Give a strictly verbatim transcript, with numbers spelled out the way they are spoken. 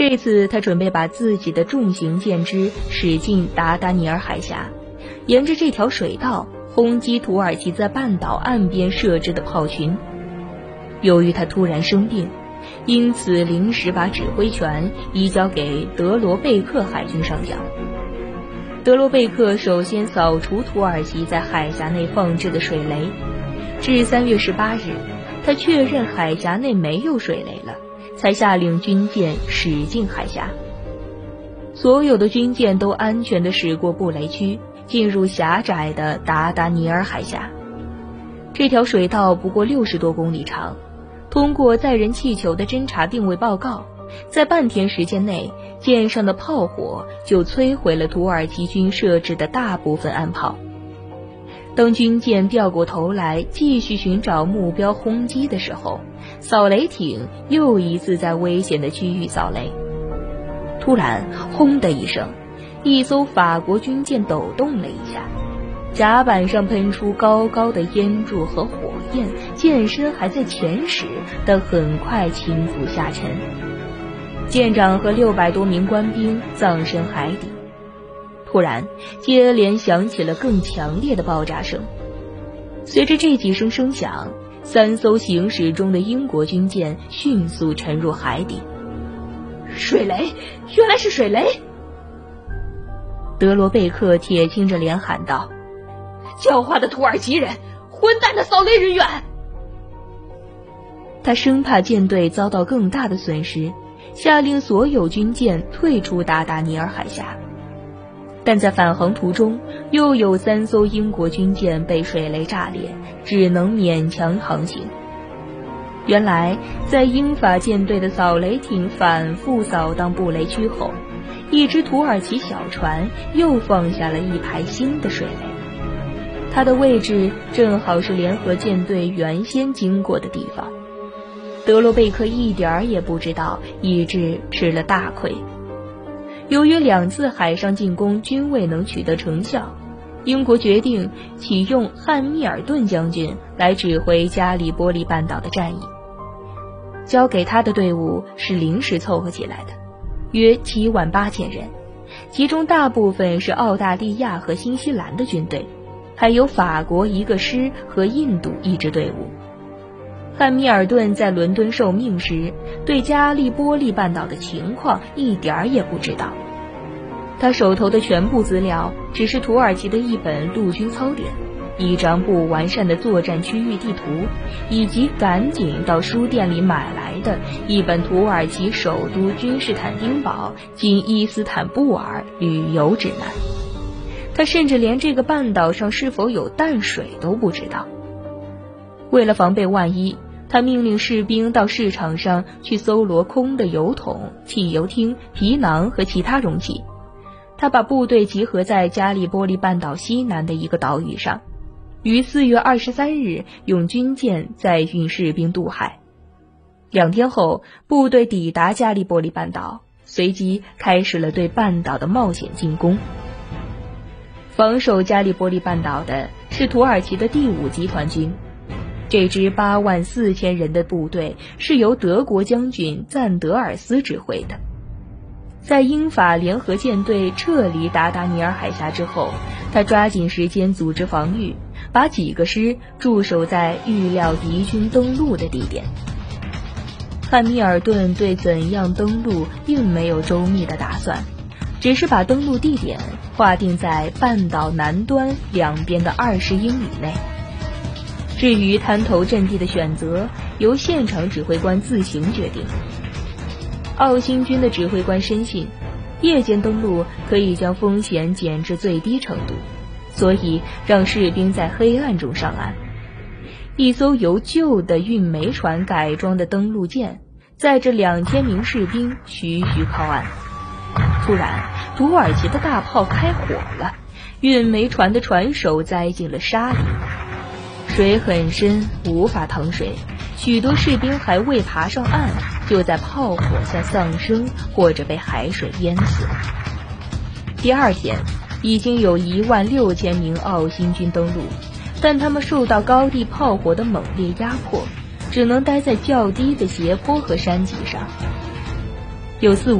这次他准备把自己的重型舰只驶进达达尼尔海峡，沿着这条水道轰击土耳其在半岛岸边设置的炮群。由于他突然生病，因此临时把指挥权移交给德罗贝克海军上将。德罗贝克首先扫除土耳其在海峡内放置的水雷，至三月十八日，他确认海峡内没有水雷了，才下令军舰驶进海峡。所有的军舰都安全地驶过布雷区，进入狭窄的达达尼尔海峡。这条水道不过六十多公里长，通过载人气球的侦察定位报告，在半天时间内，舰上的炮火就摧毁了土耳其军设置的大部分岸炮。当军舰掉过头来继续寻找目标轰击的时候，扫雷艇又一次在危险的区域扫雷。突然，轰的一声，一艘法国军舰抖动了一下，甲板上喷出高高的烟柱和火焰，舰身还在前驶，但很快倾覆下沉。舰长和六百多名官兵葬身海底。突然，接连响起了更强烈的爆炸声。随着这几声声响，三艘行驶中的英国军舰迅速沉入海底。 水雷，原来是水雷！ 德罗贝克铁青着脸喊道：“ 狡猾的土耳其人，混蛋的扫雷人员！” 他生怕舰队遭到更大的损失，下令所有军舰退出达达尼尔海峡。但在返航途中，又有三艘英国军舰被水雷炸裂，只能勉强航行。原来，在英法舰队的扫雷艇反复扫荡布雷区后，一只土耳其小船又放下了一排新的水雷，它的位置正好是联合舰队原先经过的地方。德罗贝克一点儿也不知道，以致吃了大亏。由于两次海上进攻均未能取得成效，英国决定启用汉密尔顿将军来指挥加利波利半岛的战役。交给他的队伍是临时凑合起来的，约七万八千人，其中大部分是澳大利亚和新西兰的军队，还有法国一个师和印度一支队伍。汉密尔顿在伦敦受命时，对加利波利半岛的情况一点儿也不知道。他手头的全部资料只是土耳其的一本陆军操典，一张不完善的作战区域地图，以及赶紧到书店里买来的一本土耳其首都君士坦丁堡经伊斯坦布尔旅游指南。他甚至连这个半岛上是否有淡水都不知道。为了防备万一，他命令士兵到市场上去搜罗空的油桶、汽油厅、皮囊和其他容器。他把部队集合在加利波利半岛西南的一个岛屿上，于四月二十三日用军舰载运士兵渡海。两天后，部队抵达加利波利半岛，随即开始了对半岛的冒险进攻。防守加利波利半岛的是土耳其的第五集团军，这支八万四千人的部队是由德国将军赞德尔斯指挥的。在英法联合舰队撤离达达尼尔海峡之后，他抓紧时间组织防御，把几个师驻守在预料敌军登陆的地点。汉密尔顿对怎样登陆并没有周密的打算，只是把登陆地点划定在半岛南端两边的二十英里内。至于滩头阵地的选择，由现场指挥官自行决定。澳新军的指挥官深信，夜间登陆可以将风险减至最低程度，所以让士兵在黑暗中上岸。一艘由旧的运煤船改装的登陆舰，载着两千名士兵徐徐靠岸。突然，土耳其的大炮开火了，运煤船的船首栽进了沙里。水很深，无法淌水，许多士兵还未爬上岸，就在炮火下丧生或者被海水淹死。第二天，已经有一万六千名澳新军登陆，但他们受到高地炮火的猛烈压迫，只能待在较低的斜坡和山脊上。有四